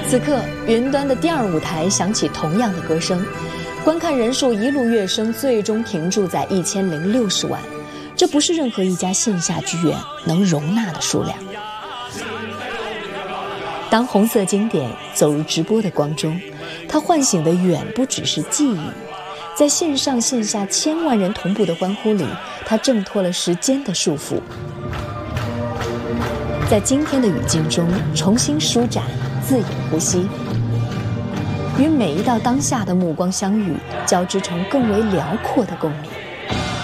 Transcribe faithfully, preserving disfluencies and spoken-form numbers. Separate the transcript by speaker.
Speaker 1: 此刻，云端的第二舞台响起同样的歌声，观看人数一路跃升，最终停驻在一千零六十万。这不是任何一家线下剧院能容纳的数量。当红色经典走入直播的光中，它唤醒的远不只是记忆，在线上线下千万人同步的欢呼里，它挣脱了时间的束缚，在今天的语境中重新舒展，自由呼吸，与每一道当下的目光相遇，交织成更为辽阔的共鸣。